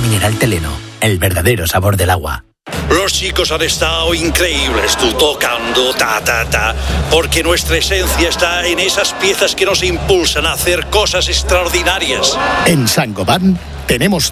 mineral Teleno, el verdadero sabor del agua. Los chicos han estado increíbles, tú tocando, porque nuestra esencia está en esas piezas que nos impulsan a hacer cosas extraordinarias. En Saint-Gobain tenemos